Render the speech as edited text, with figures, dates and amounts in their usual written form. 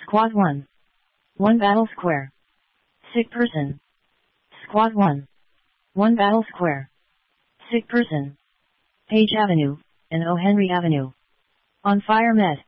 Squad 1. 1 battle square. Sick person. Squad 1. 1 battle square. Sick person. Page Avenue, and O. Henry Avenue. On fire med.